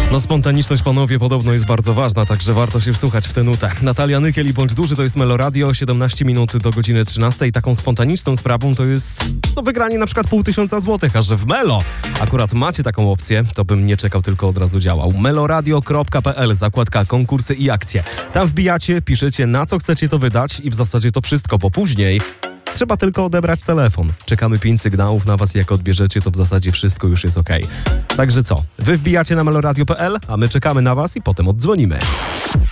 No spontaniczność, panowie, podobno jest bardzo ważna, także warto się wsłuchać w tę nutę. Natalia Nykiel i Bądź Duży to jest Melo Radio, 17 minut do godziny 13 i taką spontaniczną sprawą to jest wygranie na przykład 500 złotych, a że w Melo akurat macie taką opcję, to bym nie czekał, tylko od razu działał. meloradio.pl, zakładka konkursy i akcje. Tam wbijacie, piszecie na co chcecie to wydać i w zasadzie to wszystko, bo później trzeba tylko odebrać telefon. Czekamy 5 sygnałów na was, jak odbierzecie, to w zasadzie wszystko już jest okej. Także co? Wy wbijacie na meloradio.pl, a my czekamy na was i potem oddzwonimy.